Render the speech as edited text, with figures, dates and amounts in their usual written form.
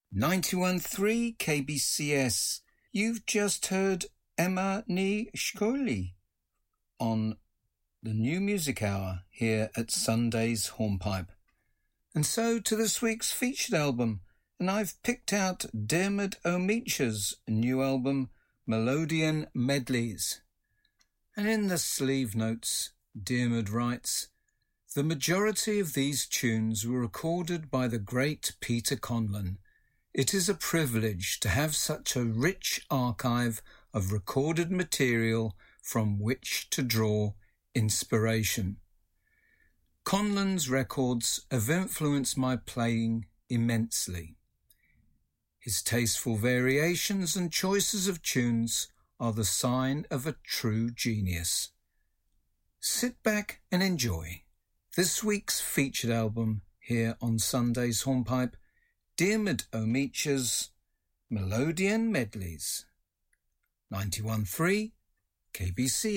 91.3 KBCS. You've just heard Emma Ni Shkoli on the New Music Hour here at Sunday's Hornpipe. And so to this week's featured album, and I've picked out Dermot O'Meach's new album, Melodian Medleys. And in the sleeve notes, Dermot writes, "The majority of these tunes were recorded by the great Peter Conlon. It is a privilege to have such a rich archive of recorded material from which to draw inspiration. Conlon's records have influenced my playing immensely. His tasteful variations and choices of tunes are the sign of a true genius." Sit back and enjoy this week's featured album here on Sunday's Hornpipe, Dermot O'Meach's Melodian Medleys. 91.3 KBC.